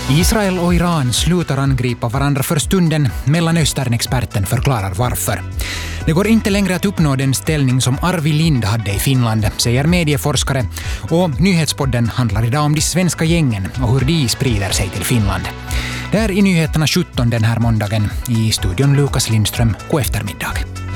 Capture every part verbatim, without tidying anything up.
Israel och Iran slutar angripa varandra för stunden. Mellanöstern-experten förklarar varför. Det går inte längre att uppnå den ställning som Arvi Lind hade i Finland, säger medieforskare. Och nyhetspodden handlar idag om de svenska gängen och hur de sprider sig till Finland. Det är i nyheterna sjutton den här måndagen. I studion Lukas Lindström, god eftermiddag.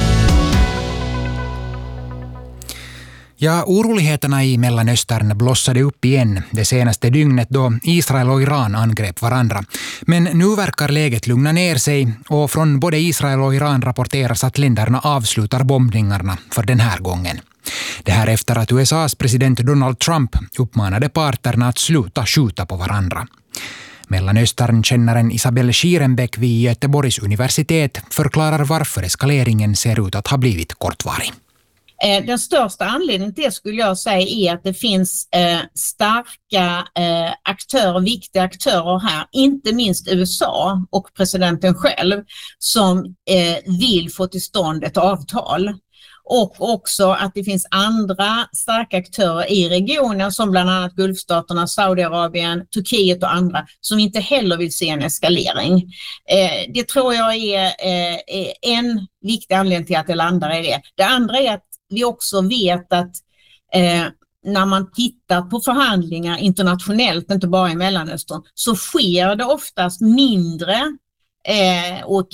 Ja, oroligheterna i Mellanöstern blossade upp igen det senaste dygnet då Israel och Iran angrep varandra. Men nu verkar läget lugna ner sig och från både Israel och Iran rapporteras att länderna avslutar bombningarna för den här gången. Det här efter att U S A:s president Donald Trump uppmanade parterna att sluta skjuta på varandra. Mellanöstern-kännaren Isabelle Schierenbeck vid Göteborgs universitet förklarar varför eskaleringen ser ut att ha blivit kortvarig. Den största anledningen till det skulle jag säga är att det finns eh, starka eh, aktörer, viktiga aktörer här, inte minst U S A och presidenten själv, som eh, vill få till stånd ett avtal. Och också att det finns andra starka aktörer i regionen som bland annat Gulfstaterna, Saudiarabien, Turkiet och andra som inte heller vill se en eskalering. Eh, det tror jag är, eh, är en viktig anledning till att det landar i det. Det andra är att vi också vet att eh, när man tittar på förhandlingar internationellt, inte bara i Mellanöstern, så sker det oftast mindre eh, och